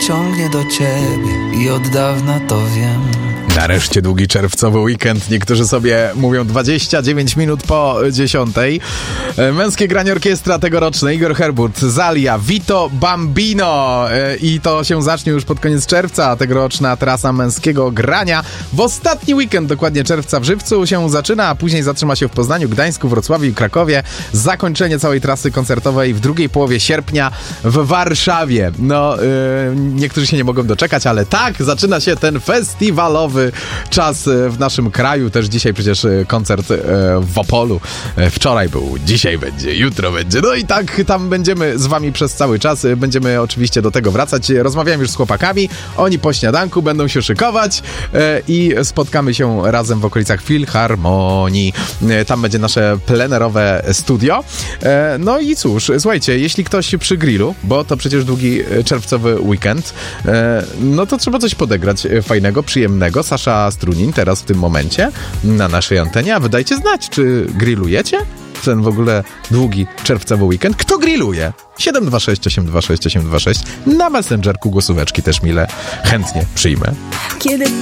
ciągnie do ciebie i od dawna to wiem. Nareszcie długi czerwcowy weekend. Niektórzy sobie mówią 29 minut po 10. Męskie granie orkiestra tegoroczne. Igor Herbut, Zalia, Vito Bambino. I to się zacznie już pod koniec czerwca. Tegoroczna trasa męskiego grania. W ostatni weekend, dokładnie czerwca, w Żywcu się zaczyna, a później zatrzyma się w Poznaniu, Gdańsku, Wrocławiu i Krakowie. Zakończenie całej trasy koncertowej w drugiej połowie sierpnia w Warszawie. Niektórzy się nie mogą doczekać, ale tak, zaczyna się ten festiwalowy czas w naszym kraju. Też dzisiaj przecież koncert w Opolu. Wczoraj był, dzisiaj będzie, jutro będzie. No i tak tam będziemy z wami przez cały czas. Będziemy oczywiście do tego wracać. Rozmawiałem już z chłopakami. Oni po śniadanku będą się szykować i spotkamy się razem w okolicach Filharmonii. Tam będzie nasze plenerowe studio. No i cóż, słuchajcie, jeśli ktoś przy grillu, bo to przecież długi czerwcowy weekend, no to trzeba coś podegrać fajnego, przyjemnego. Sasza Strunin teraz w tym momencie na naszej antenie, a wy dajcie znać, czy grillujecie? Ten w ogóle długi czerwcowy weekend. Kto grilluje? 726 826 826. Na Messengerku głosóweczki też mile chętnie przyjmę. Kiedy